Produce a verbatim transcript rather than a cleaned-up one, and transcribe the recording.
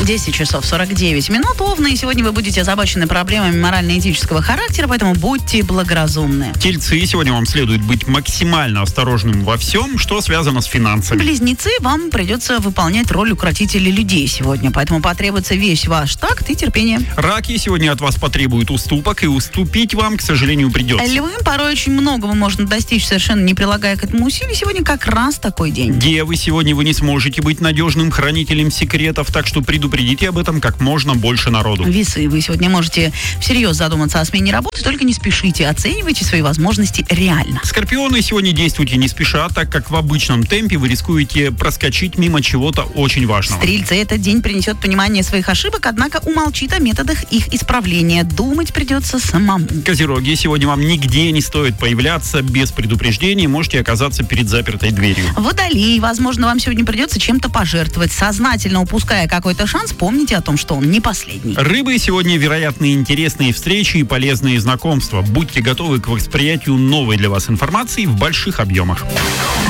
десять часов сорок девять минут. Овны, и сегодня вы будете озабочены проблемами морально-этического характера, поэтому будьте благоразумны. Тельцы, сегодня вам следует быть максимально осторожным во всем, что связано с финансами. Близнецы, вам придется выполнять роль укротителей людей сегодня, поэтому потребуется весь ваш такт и терпение. Раки, сегодня от вас потребуют уступок, и уступить вам, к сожалению, придется. Львы, порой очень многого можно достичь, совершенно не прилагая к этому усилий. Сегодня как раз такой день. Девы, сегодня вы не сможете быть надежным хранителем секретов, так что предупредите об этом как можно больше народу. Весы, вы сегодня можете всерьез задуматься о смене работы, только не спешите, оценивайте свои возможности реально. Скорпионы, сегодня действуйте не спеша, так как в обычном темпе вы рискуете проскочить мимо чего-то очень важного. Стрельцы, этот день принесет понимание своих ошибок, однако умолчит о методах их исправления. Думать придется самому. Козероги, сегодня вам нигде не стоит появляться без предупреждения, можете оказаться перед запертой дверью. Водолей, возможно, вам сегодня придется чем-то пожертвовать. Сознательно упуская какой-то шанс, помните о том, что он не последний. Рыбы, сегодня вероятны интересные встречи и полезные знакомства. Будьте готовы к восприятию новой для вас информации в больших объемах.